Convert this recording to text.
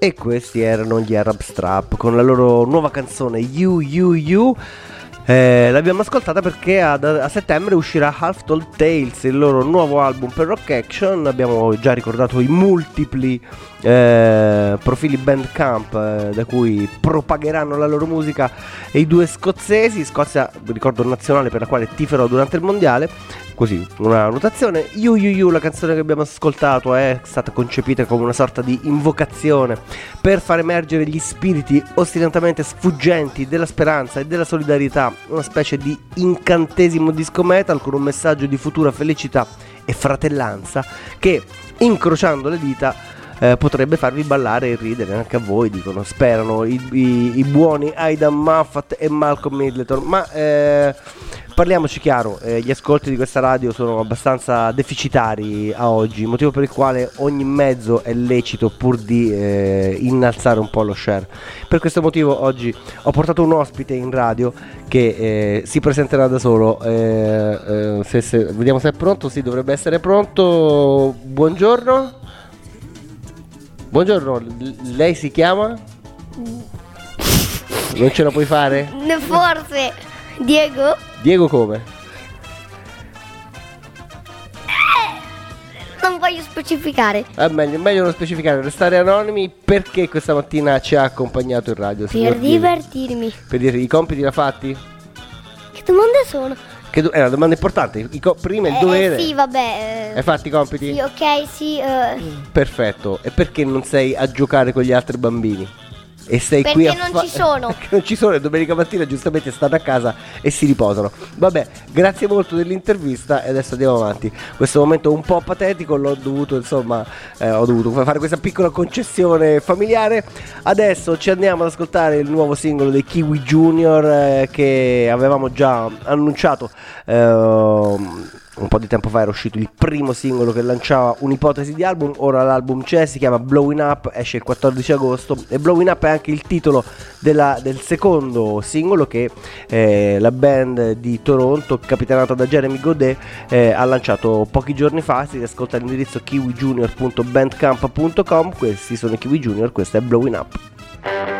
E questi erano gli Arab Strap con la loro nuova canzone You. L'abbiamo ascoltata perché a settembre uscirà Half Told Tales, il loro nuovo album per Rock Action. Abbiamo già ricordato i multipli profili Bandcamp da cui propagheranno la loro musica e i due scozzesi. Scozia, ricordo nazionale per la quale tiferò durante il mondiale. Così, una notazione. You, la canzone che abbiamo ascoltato è stata concepita come una sorta di invocazione per far emergere gli spiriti ostinatamente sfuggenti della speranza e della solidarietà, una specie di incantesimo disco metal con un messaggio di futura felicità e fratellanza che, incrociando le dita, potrebbe farvi ballare e ridere anche a voi, dicono, sperano i buoni Aidan Moffat e Malcolm Middleton. Ma parliamoci chiaro, gli ascolti di questa radio sono abbastanza deficitari a oggi, motivo per il quale ogni mezzo è lecito pur di innalzare un po' lo share. Per questo motivo oggi ho portato un ospite in radio che si presenterà da solo. Vediamo se è pronto. Sì, dovrebbe essere pronto. Buongiorno, lei si chiama? Non ce la puoi fare? Forse Diego? Diego come? Non voglio specificare. Meglio non specificare, restare anonimi. Perché questa mattina ci ha accompagnato in radio? Per divertirmi. Per dire, i compiti l'ha fatti? Che domande sono? È una domanda importante. Prima il dovere. Sì, vabbè. Hai fatto i compiti? Sì, ok, sì. Perfetto. E perché non sei a giocare con gli altri bambini? E sei perché qui a non ci sono. Perché non ci sono, e domenica mattina giustamente stanno a casa e si riposano. Vabbè, grazie molto dell'intervista e adesso andiamo avanti. Questo momento un po' patetico, ho dovuto fare questa piccola concessione familiare. Adesso ci andiamo ad ascoltare il nuovo singolo dei Kiwi Junior che avevamo già annunciato un po' di tempo fa. Era uscito il primo singolo che lanciava un'ipotesi di album. Ora l'album c'è, si chiama Blowing Up, esce il 14 agosto e Blowing Up è anche il titolo del secondo singolo che la band di Toronto, capitanata da Jeremy Godet, ha lanciato pochi giorni fa. Si ascolta all'indirizzo kiwijunior.bandcamp.com. Questi sono i Kiwi Junior, questo è Blowing Up.